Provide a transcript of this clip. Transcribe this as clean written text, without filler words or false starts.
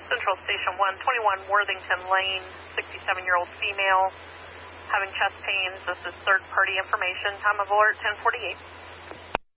Central Station 121 Worthington Lane, 67-year-old female, having chest pains. This is third-party information. Time of alert 10:48.